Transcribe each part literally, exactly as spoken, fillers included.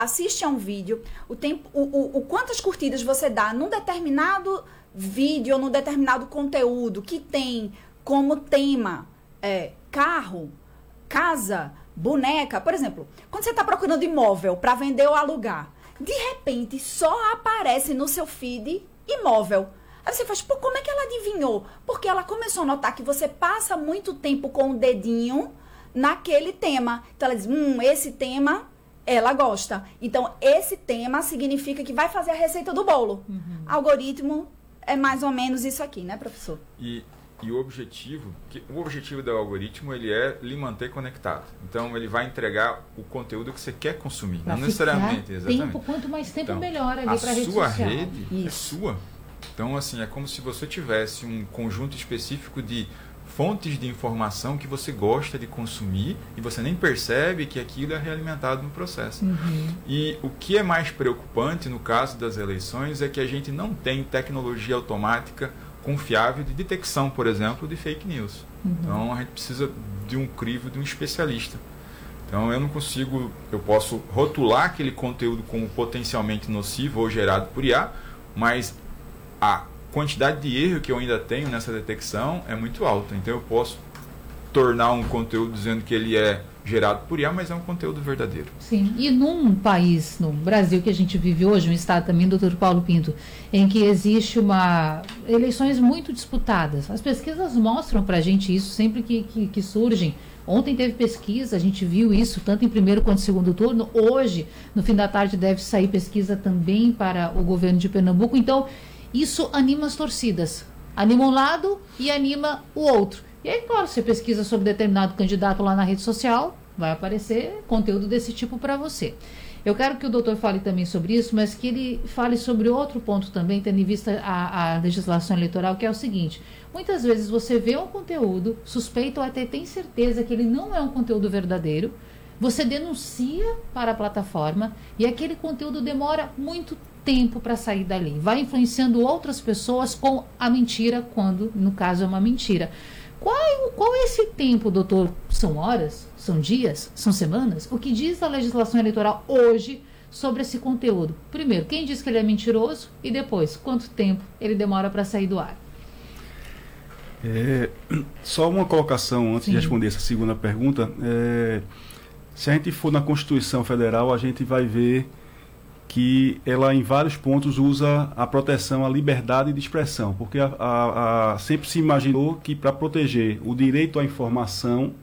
assiste a um vídeo, o, tempo, o, o, o quantas curtidas você dá num determinado vídeo ou num determinado conteúdo que tem como tema é, carro, casa, boneca. Por exemplo, quando você está procurando imóvel para vender ou alugar, de repente só aparece no seu feed imóvel. Aí você faz, pô, como é que ela adivinhou? Porque ela começou a notar que você passa muito tempo com o dedinho naquele tema. Então ela diz, hum, esse tema ela gosta. Então esse tema significa que vai fazer a receita do bolo. Uhum. Algoritmo é mais ou menos isso aqui, né, professor? E, e o objetivo, que, o objetivo do algoritmo, ele é lhe manter conectado. Então ele vai entregar o conteúdo que você quer consumir. Pra não necessariamente, exatamente. Tempo, quanto mais tempo, então, melhor ali para a rede social. A social. sua rede é sua. Então, assim, é como se você tivesse um conjunto específico de fontes de informação que você gosta de consumir e você nem percebe que aquilo é realimentado no processo. Uhum. E o que é mais preocupante no caso das eleições é que a gente não tem tecnologia automática confiável de detecção, por exemplo, de fake news. Uhum. Então, a gente precisa de um crivo, de um especialista. Então, eu não consigo, eu posso rotular aquele conteúdo como potencialmente nocivo ou gerado por I A, mas a quantidade de erro que eu ainda tenho nessa detecção é muito alta. Então eu posso tornar um conteúdo dizendo que ele é gerado por I A, mas é um conteúdo verdadeiro. Sim, e num país, no Brasil que a gente vive hoje, um estado também, doutor Paulo Pinto, em que existe uma eleições muito disputadas. As pesquisas mostram para a gente isso sempre que, que, que surgem. Ontem teve pesquisa, a gente viu isso, tanto em primeiro quanto segundo turno. Hoje, no fim da tarde, deve sair pesquisa também para o governo de Pernambuco. Então, isso anima as torcidas, anima um lado e anima o outro. E aí, claro, você pesquisa sobre determinado candidato lá na rede social, vai aparecer conteúdo desse tipo para você. Eu quero que o doutor fale também sobre isso, mas que ele fale sobre outro ponto também, tendo em vista a, a legislação eleitoral, que é o seguinte: muitas vezes você vê um conteúdo, suspeita ou até tem certeza que ele não é um conteúdo verdadeiro, você denuncia para a plataforma e aquele conteúdo demora muito tempo tempo para sair dali, vai influenciando outras pessoas com a mentira, quando no caso é uma mentira. Qual, qual é esse tempo, doutor? São horas? São dias? São semanas? O que diz a legislação eleitoral hoje sobre esse conteúdo? Primeiro, quem diz que ele é mentiroso? E depois, quanto tempo ele demora para sair do ar? É, só uma colocação antes Sim. de responder essa segunda pergunta. É, se a gente for na Constituição Federal, a gente vai ver que ela em vários pontos usa a proteção à liberdade de expressão, porque a, a, a, sempre se imaginou que para proteger o direito à informação,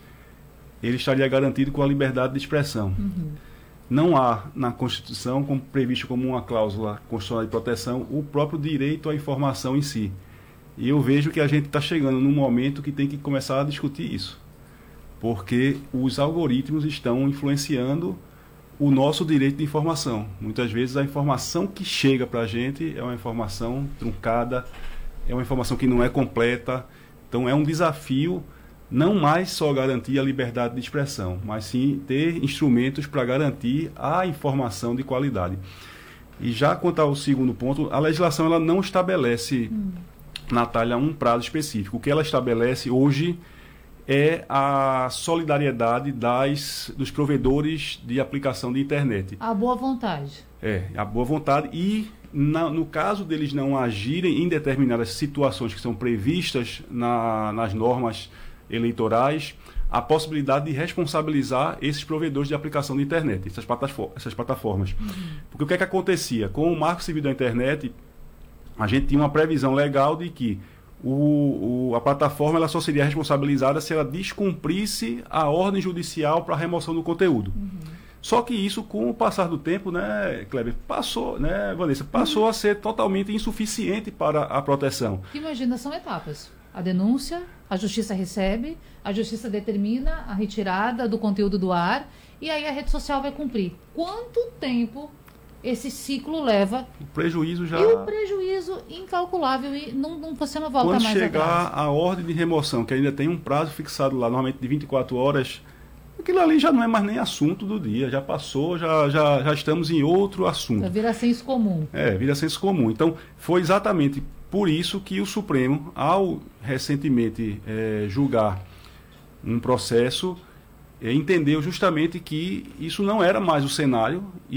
ele estaria garantido com a liberdade de expressão. Uhum. Não há na Constituição, como previsto como uma cláusula constitucional de proteção, o próprio direito à informação em si. E eu vejo que a gente está chegando num momento que tem que começar a discutir isso, porque os algoritmos estão influenciando o nosso direito de informação. Muitas vezes a informação que chega para a gente é uma informação truncada, é uma informação que não é completa. Então é um desafio não mais só garantir a liberdade de expressão, mas sim ter instrumentos para garantir a informação de qualidade. E já quanto ao segundo ponto, a legislação ela não estabelece, hum. Natália, um prazo específico. O que ela estabelece hoje é a solidariedade das, dos provedores de aplicação de internet. A boa vontade. É, a boa vontade. E na, no caso deles não agirem em determinadas situações que são previstas na, nas normas eleitorais, a possibilidade de responsabilizar esses provedores de aplicação de internet, essas, plataform essas plataformas. Uhum. Porque o que é que acontecia? Com o Marco Civil da Internet, a gente tinha uma previsão legal de que O, o, a plataforma ela só seria responsabilizada se ela descumprisse a ordem judicial para a remoção do conteúdo. Uhum. Só que isso, com o passar do tempo, né, Kleber, passou, né, Vanessa, passou uhum. a ser totalmente insuficiente para a proteção. Imagina, são etapas. A denúncia, a justiça recebe, a justiça determina a retirada do conteúdo do ar e aí a rede social vai cumprir. Quanto tempo esse ciclo leva? O prejuízo já... E o prejuízo incalculável e não, não, você não volta Quando mais chegar atrás. a ordem de remoção, que ainda tem um prazo fixado lá, normalmente de vinte e quatro horas, aquilo ali já não é mais nem assunto do dia, já passou, já, já, já estamos em outro assunto. Já vira senso comum. É, vira senso comum. Então, foi exatamente por isso que o Supremo, ao recentemente é, julgar um processo, é, entendeu justamente que isso não era mais o cenário.